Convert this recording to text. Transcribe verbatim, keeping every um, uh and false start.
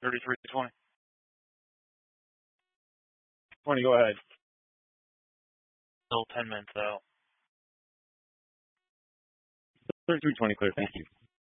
thirty-three twenty. twenty, go ahead. Still ten minutes out. thirty-three twenty, clear. Thank you.